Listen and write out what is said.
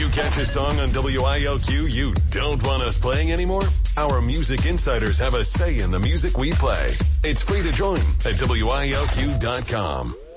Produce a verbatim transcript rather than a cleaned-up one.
catch a song on W I L Q you don't want us playing anymore? Our music insiders have a say in the music we play. It's free to join at W I L Q dot com.